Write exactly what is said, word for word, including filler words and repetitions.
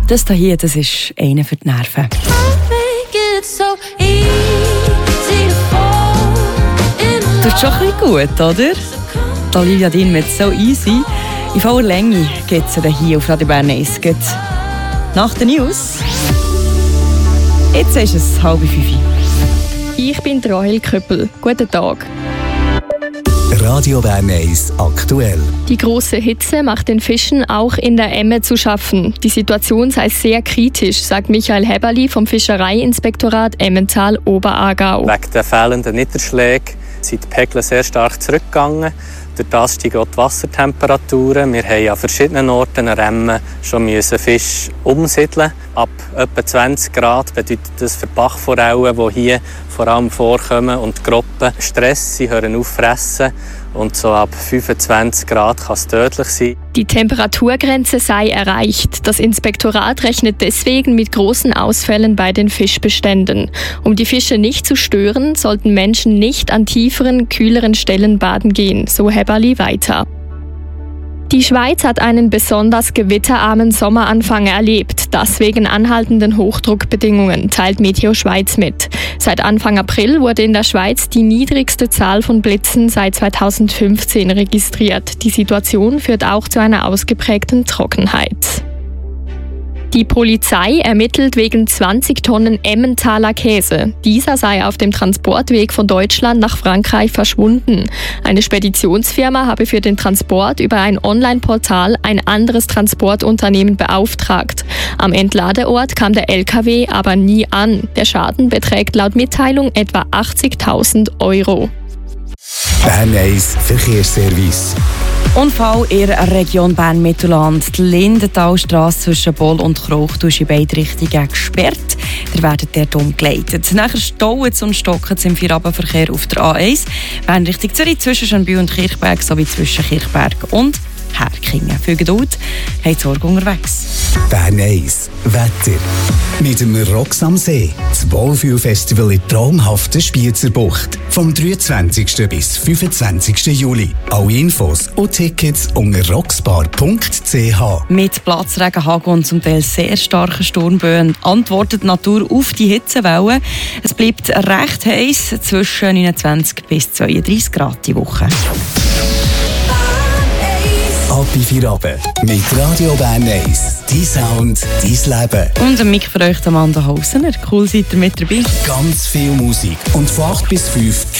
Das hier, das ist einer für die Nerven. Tut schon ein bisschen gut, oder? Die Olivia Dean mit «So Easy». In voller Länge geht es hier auf Radio Bern eins. Nach den News. Jetzt ist es halb fünf. Ich bin Rahel Köppel. Guten Tag. Radio Bern eins aktuell. Die grosse Hitze macht den Fischen auch in der Emme zu schaffen. Die Situation sei sehr kritisch, sagt Michael Heberli vom Fischereiinspektorat Emmental-Oberaargau. Wegen der fehlenden Niederschläge sind die Pegel sehr stark zurückgegangen. Durch das steigen auch die Wassertemperaturen. Wir haben an verschiedenen Orten an Emmen schon müssen Fisch umsiedeln. Ab etwa zwanzig Grad bedeutet das für Bachforellen, die hier vor allem vorkommen, und die Gruppen Stress, sie hören auf zu fressen. Und so ab fünfundzwanzig Grad kann es tödlich sein. Die Temperaturgrenze sei erreicht. Das Inspektorat rechnet deswegen mit großen Ausfällen bei den Fischbeständen. Um die Fische nicht zu stören, sollten Menschen nicht an tieferen, kühleren Stellen baden gehen, so Heberli weiter. Die Schweiz hat einen besonders gewitterarmen Sommeranfang erlebt, das wegen anhaltenden Hochdruckbedingungen, teilt Meteo Schweiz mit. Seit Anfang April wurde in der Schweiz die niedrigste Zahl von Blitzen seit zweitausendfünfzehn registriert. Die Situation führt auch zu einer ausgeprägten Trockenheit. Die Polizei ermittelt wegen zwanzig Tonnen Emmentaler Käse. Dieser sei auf dem Transportweg von Deutschland nach Frankreich verschwunden. Eine Speditionsfirma habe für den Transport über ein Online-Portal ein anderes Transportunternehmen beauftragt. Am Entladeort kam der L K W aber nie an. Der Schaden beträgt laut Mitteilung etwa achtzigtausend Euro. Bern eins Verkehrsservice. Unfall in der Region Bern-Mittelland. Die Lindentalstrasse zwischen Boll und Kroch ist in beide Richtungen gesperrt. Ihr werdet dort umgeleitet. Nachher stauen und stocken es im Feierabendverkehr auf der A eins. Bern Richtung Zürich zwischen Schönbühl und Kirchberg sowie zwischen Kirchberg und Herkingen. Viel Geduld, habt Sorge unterwegs. Bern eins Wetter. Mit dem Rocks am See. Das Ballview-Festival in traumhafter Spiezerbucht. Vom dreiundzwanzigsten bis fünfundzwanzigsten Juli. Alle Infos und Tickets unter rocksbar punkt c h. Mit Platzregen, Hagel und zum Teil sehr starken Sturmböen antwortet die Natur auf die Hitzewelle. Es bleibt recht heiß, zwischen neunundzwanzig bis zweiunddreißig Grad die Woche. Ab in Feierabend mit Radio Bern eins. Dein Sound, dein Leben. Und ein Mic für euch, Amanda Hausener. Cool, seid ihr mit dabei. Ganz viel Musik. Und von acht bis fünf